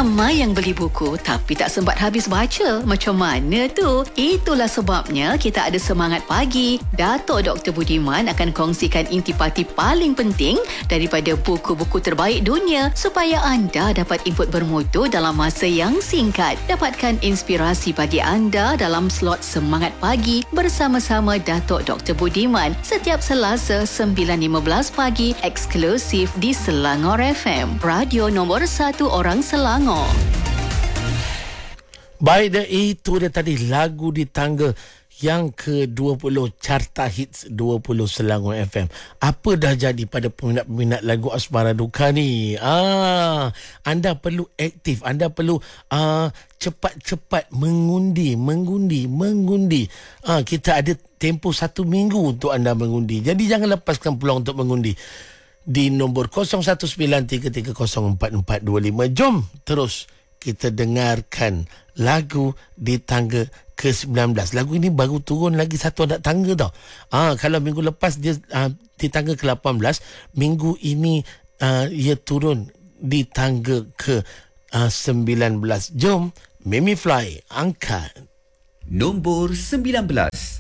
Ramai yang beli buku tapi tak sempat habis baca. Macam mana tu? Itulah sebabnya kita ada Semangat Pagi. Datuk Dr. Budiman akan kongsikan intipati paling penting daripada buku-buku terbaik dunia supaya anda dapat input bermutu dalam masa yang singkat. Dapatkan inspirasi bagi anda dalam slot Semangat Pagi bersama-sama Datuk Dr. Budiman setiap Selasa 9.15 pagi eksklusif di Selangor FM. Radio nombor 1 orang Selangor. Baik, itu dia tadi lagu di tangga yang ke-20 Carta Hits 20 Selangor FM. Apa dah jadi pada peminat-peminat lagu Asmara Duka ni? Anda perlu aktif, anda perlu cepat-cepat mengundi. Kita ada tempoh 1 minggu untuk anda mengundi. Jadi jangan lepaskan peluang untuk mengundi di nombor 0193304425. Jom terus kita dengarkan lagu di tangga ke-19. Lagu ini baru turun lagi satu anak tangga tau. Kalau minggu lepas dia di tangga ke-18, minggu ini ia turun di tangga ke-19. Jom Mimi Fly angkat nombor 19.